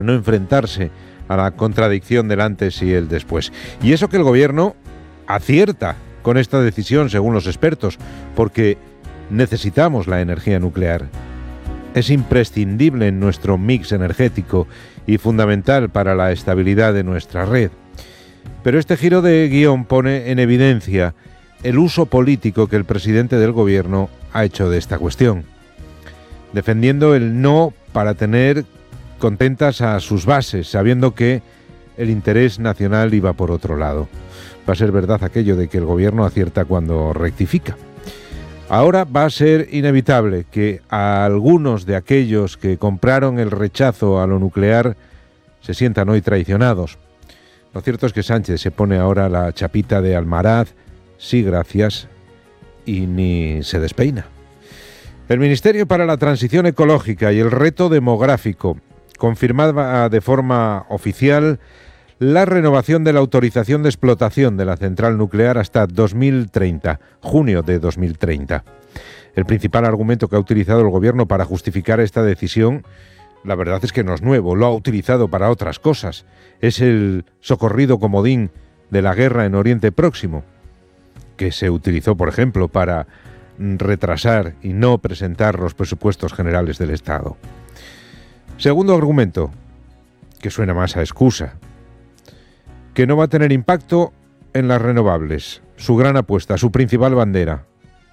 no enfrentarse a la contradicción del antes y el después. Y eso que el gobierno acierta con esta decisión, según los expertos, porque necesitamos la energía nuclear. Es imprescindible en nuestro mix energético y fundamental para la estabilidad de nuestra red. Pero este giro de guión pone en evidencia el uso político que el presidente del gobierno ha hecho de esta cuestión, defendiendo el no para tener contentas a sus bases, sabiendo que el interés nacional iba por otro lado. Va a ser verdad aquello de que el gobierno acierta cuando rectifica. Ahora va a ser inevitable que a algunos de aquellos que compraron el rechazo a lo nuclear se sientan hoy traicionados. Lo cierto es que Sánchez se pone ahora la chapita de Almaraz, sí gracias, y ni se despeina. El Ministerio para la Transición Ecológica y el Reto Demográfico confirmaba de forma oficial la renovación de la autorización de explotación de la central nuclear hasta 2030, junio de 2030. El principal argumento que ha utilizado el gobierno para justificar esta decisión, la verdad es que no es nuevo, lo ha utilizado para otras cosas. Es el socorrido comodín de la guerra en Oriente Próximo, que se utilizó, por ejemplo, para retrasar y no presentar los presupuestos generales del Estado. Segundo argumento, que suena más a excusa, que no va a tener impacto en las renovables, su gran apuesta, su principal bandera.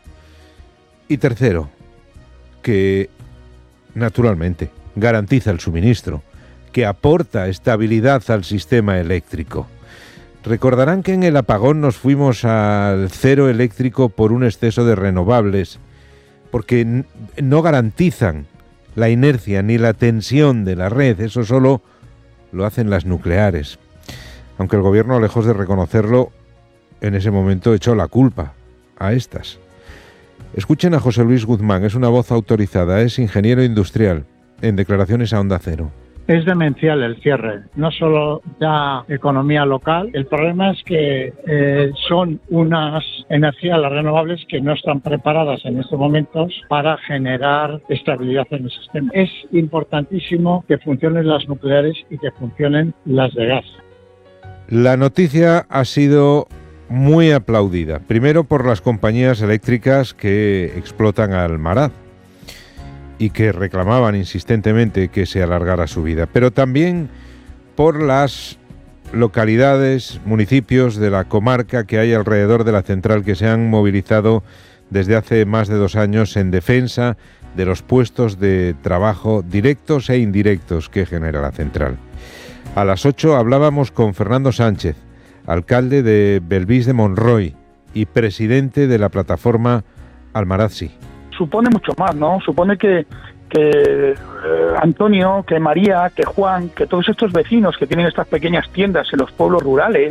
Y tercero, que naturalmente garantiza el suministro, que aporta estabilidad al sistema eléctrico. Recordarán que en el apagón nos fuimos al cero eléctrico por un exceso de renovables, porque no garantizan la inercia ni la tensión de la red, eso solo lo hacen las nucleares. Aunque el gobierno, lejos de reconocerlo, en ese momento echó la culpa a estas. Escuchen a José Luis Guzmán, es una voz autorizada, es ingeniero industrial, en declaraciones a Onda Cero. Es demencial el cierre, no solo da economía local, el problema es que son unas energías, las renovables, que no están preparadas en estos momentos para generar estabilidad en el sistema. Es importantísimo que funcionen las nucleares y que funcionen las de gas. La noticia ha sido muy aplaudida, primero por las compañías eléctricas que explotan a Almaraz y que reclamaban insistentemente que se alargara su vida, pero también por las localidades, municipios de la comarca que hay alrededor de la central que se han movilizado desde hace más de 2 años en defensa de los puestos de trabajo directos e indirectos que genera la central. A las 8 hablábamos con Fernando Sánchez, alcalde de Belvís de Monroy y presidente de la plataforma Almaraz Sí. Supone mucho más, ¿no? Supone que Antonio, que María, que Juan, que todos estos vecinos que tienen estas pequeñas tiendas en los pueblos rurales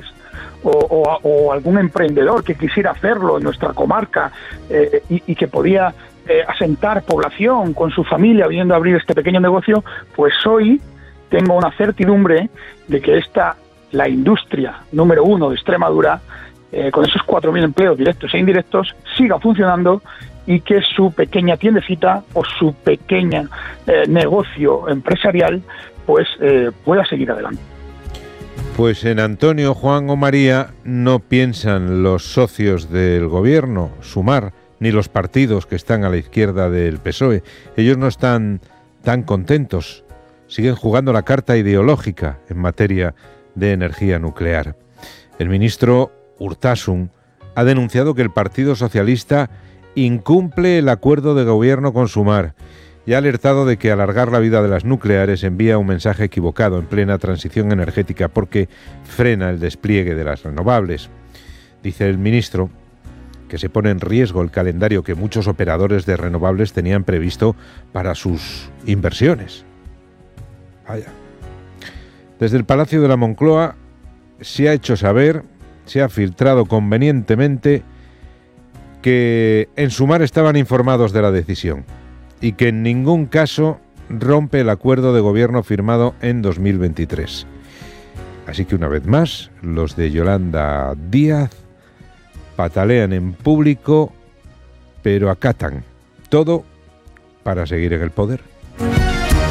o algún emprendedor que quisiera hacerlo en nuestra comarca y que podía asentar población con su familia viniendo a abrir este pequeño negocio, pues hoy tengo una certidumbre de que la industria número 1 de Extremadura, con esos 4.000 empleos directos e indirectos, siga funcionando y que su pequeña tiendecita o su pequeña negocio empresarial pues pueda seguir adelante. Pues en Antonio, Juan o María no piensan los socios del gobierno, Sumar, ni los partidos que están a la izquierda del PSOE. Ellos no están tan contentos. Siguen jugando la carta ideológica en materia de energía nuclear. El ministro Urtasun ha denunciado que el Partido Socialista incumple el acuerdo de gobierno con Sumar y ha alertado de que alargar la vida de las nucleares envía un mensaje equivocado en plena transición energética porque frena el despliegue de las renovables. Dice el ministro que se pone en riesgo el calendario que muchos operadores de renovables tenían previsto para sus inversiones. Vaya. Desde el Palacio de la Moncloa se ha hecho saber, se ha filtrado convenientemente que en Sumar estaban informados de la decisión y que en ningún caso rompe el acuerdo de gobierno firmado en 2023. Así que una vez más, los de Yolanda Díaz patalean en público, pero acatan todo para seguir en el poder.